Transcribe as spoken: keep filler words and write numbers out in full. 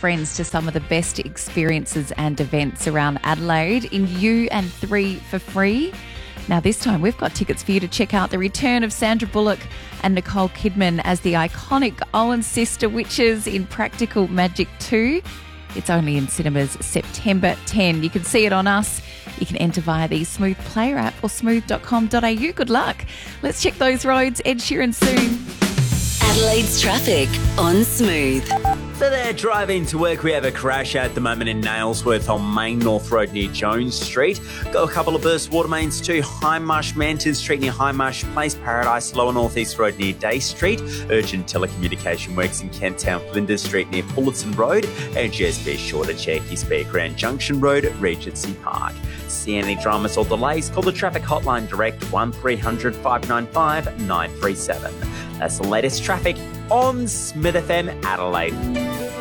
friends to some of the best experiences and events around Adelaide in U and three for free. Now this time we've got tickets for you to check out the return of Sandra Bullock and Nicole Kidman as the iconic Owen sister witches in Practical Magic two. It's only in cinemas September tenth. You can see it on Us. You can enter via the Smooth Player app or smooth dot com dot a u. Good luck. Let's check those roads. Ed Sheeran soon. Adelaide's traffic on Smooth. So there, driving to work, we have a crash at the moment in Nailsworth on Main North Road near Jones Street. Got a couple of burst water mains too. Highmarsh Manton Street near Highmarsh Place, Paradise, Lower North East Road near Day Street. Urgent telecommunication works in Kent Town, Flinders Street near Fullerton Road. And just be sure to check your Speed Grand Junction Road, Regency Park. See any dramas or delays? Call the traffic hotline direct one three hundred, five nine five, nine three seven. That's the latest traffic on Smith F M Adelaide.